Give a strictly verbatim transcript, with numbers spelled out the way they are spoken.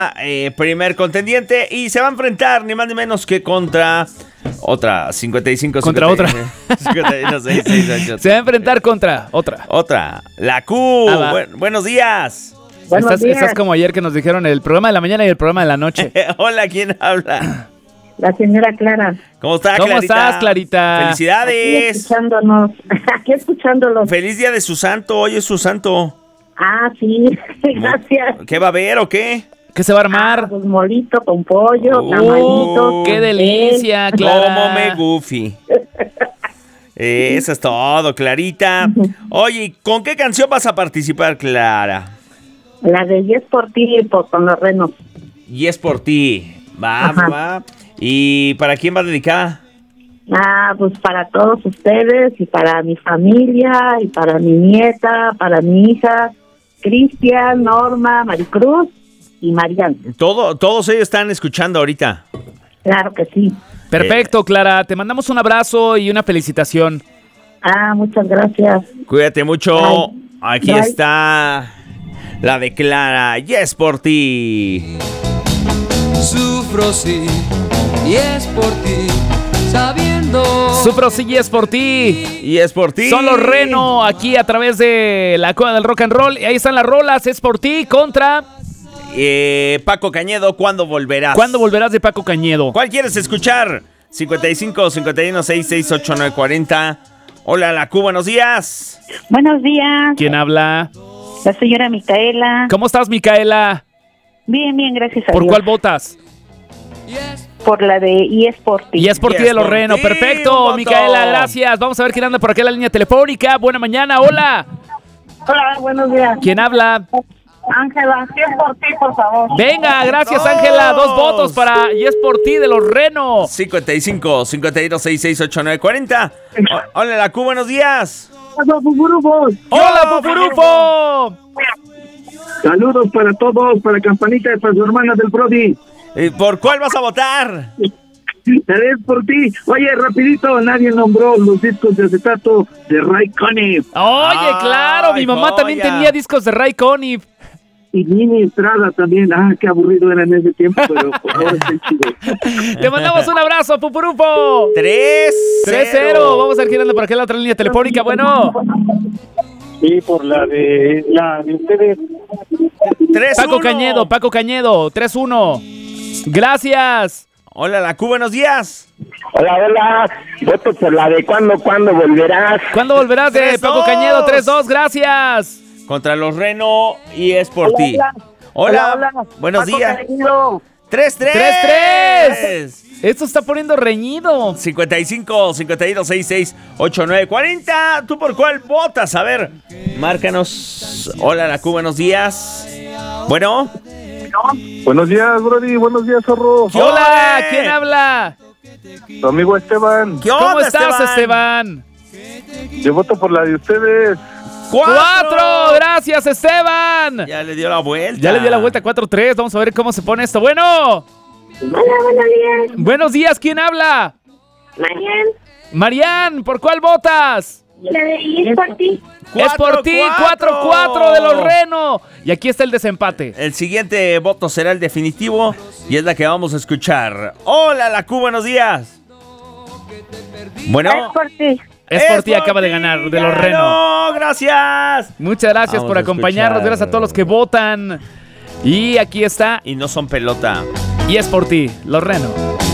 Eh, primer contendiente y se va a enfrentar ni más ni menos que contra otra cincuenta y cinco contra cincuenta, otra cincuenta y uno, seis, seis, ocho, se va a enfrentar contra otra otra la Q. Ah, Bu- buenos días. Buenos estás, días. estás como ayer que nos dijeron el programa de la mañana y el programa de la noche. Hola, ¿quién habla? La señora Clara. ¿Cómo está, ¿Cómo Clarita? estás, Clarita? Aquí Felicidades. escuchándonos. Aquí escuchándolos. Feliz día de su santo. Hoy es su santo. Ah, sí. Gracias. ¿Qué va a haber o qué? ¿Qué se va a Ah, armar? pues molito con pollo, Oh, tamalitos. ¡Qué delicia, Clara! Como me goofy. Eso es todo, Clarita. Oye, ¿con qué canción vas a participar, Clara? La de Yes por ti, por con los renos. Y es por ti. Va, Ajá. va. ¿Y para quién va dedicada? Ah, pues para todos ustedes y para mi familia y para mi nieta, para mi hija, Cristian, Norma, Maricruz y Marian. Todo, todos ellos están escuchando ahorita. Claro que sí. Perfecto, Clara. Te mandamos un abrazo y una felicitación. Ah, muchas gracias. Cuídate mucho. Bye. Aquí Bye. está la de Clara. Y es por ti. Sufro sí, y es por ti, sabiendo. Sufro sí y es por ti. Y es por ti. Son los Reno aquí a través de la Cueva del Rock and Roll. Y ahí están las rolas. Es por ti contra. Eh, Paco Cañedo, ¿cuándo volverás? ¿Cuándo volverás de Paco Cañedo? ¿Cuál quieres escuchar? cincuenta y cinco, cincuenta y uno, sesenta y seis, ochenta y nueve, cuarenta. Hola, la Q, buenos días. Buenos días. ¿Quién habla? La señora Micaela. ¿Cómo estás, Micaela? Bien, bien, gracias a ¿Por Dios. cuál votas? Por la de Y es por ti. Y es por Y ti es de los por Reno. ti, Perfecto, un voto. Micaela, gracias. Vamos a ver quién anda por aquí en la línea telefónica. Buena mañana, hola. Hola, buenos días. ¿Quién habla? Ángela, Y es por ti, por favor. Venga, gracias, Dos. Ángela. Dos votos para Y es por ti de los Reno. cincuenta y cinco, cincuenta y uno, sesenta y seis, ochenta y nueve, cuarenta. O- Hola, la Q, buenos días. ¡Hola, Pupurufo! Saludos para todos, para Campanita y para su hermana del Brody. Eh, ¿Por cuál vas a votar? Es por ti. Oye, rapidito, nadie nombró los discos de acetato de Ray Conniff Oye, Ay, claro, mi mamá joya. también tenía discos de Ray Conniff. y Nini Estrada también. Ah, qué aburrido era en ese tiempo, pero ahora está chido. Te mandamos un abrazo, Pupurufo. tres tres cero. Vamos a ir girando por aquí en la otra línea telefónica. Bueno, Sí, por la de la de ustedes. tres Paco Cañedo, Paco Cañedo, tres uno. Gracias. Hola, la Q, buenos días. Hola, hola. Voto por la de cuándo, cuándo volverás. ¿Cuándo volverás de tres Paco dos. Cañedo? tres dos, gracias. Contra los Reno y es por ti. Hola, buenos días. tres tres. tres tres. Esto está poniendo reñido. cincuenta y cinco, cincuenta y dos, sesenta y seis, ochenta y nueve, cuarenta. ¿Tú por cuál votas? A ver, márcanos. Hola, la Q, buenos días. Bueno. Buenos días, Brody. Buenos días, zorro. ¿Qué Hola, onda? ¿quién habla? Tu amigo Esteban. ¿Qué onda, ¿Cómo estás, Esteban? Yo voto por la de ustedes. ¡Cuatro! ¡Gracias, Esteban! Ya le dio la vuelta. Ya le dio la vuelta cuatro tres. Vamos a ver cómo se pone esto. Bueno. Hola, buenos días. Buenos días, ¿quién habla? Marian, Marian, ¿por cuál votas? la de Y es por ti. Es por ti, cuatro cuatro de los Reno. Y aquí está el desempate. El siguiente voto será el definitivo y es la que vamos a escuchar. Hola, la Q, buenos días. Bueno. Es por ti. Es por ti, acaba de ganar de los Reno. No, gracias. Muchas gracias Vamos por a acompañarnos. escuchar. Gracias a todos los que votan. Y aquí está. Y no son pelota. Y es por ti, los Reno.